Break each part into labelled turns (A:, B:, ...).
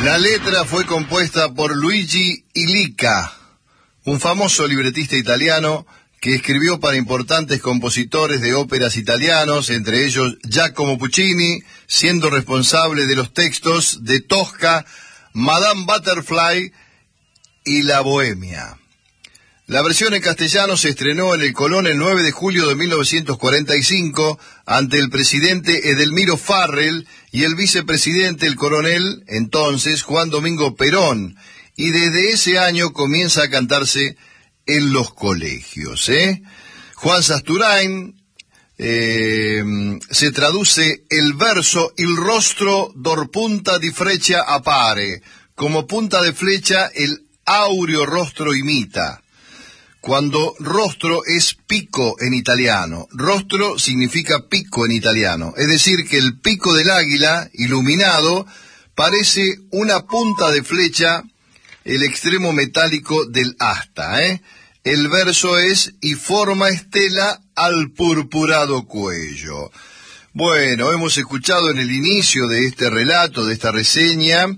A: La letra fue compuesta por Luigi Illica, un famoso libretista italiano que escribió para importantes compositores de óperas italianos, entre ellos Giacomo Puccini, siendo responsable de los textos de Tosca, Madame Butterfly y La Bohemia. La versión en castellano se estrenó en el Colón el 9 de julio de 1945 ante el presidente Edelmiro Farrell y el vicepresidente, el coronel, entonces, Juan Domingo Perón, y desde ese año comienza a cantarse en los colegios. Juan Sasturain se traduce el verso "Il rostro d'or punta di freccia appare", como punta de flecha el áureo rostro imita. Cuando rostro es pico en italiano, rostro significa pico en italiano, es decir, que el pico del águila, iluminado, parece una punta de flecha, el extremo metálico del asta. El verso es "y forma estela al purpurado cuello". Bueno, hemos escuchado en el inicio de este relato, de esta reseña,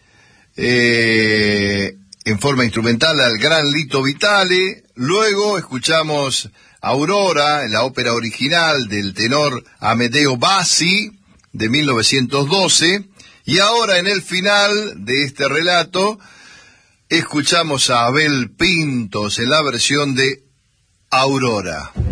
A: en forma instrumental al gran Lito Vitale. Luego escuchamos Aurora, la ópera original del tenor Amedeo Bassi, de 1912, y ahora en el final de este relato escuchamos a Abel Pintos en la versión de Aurora.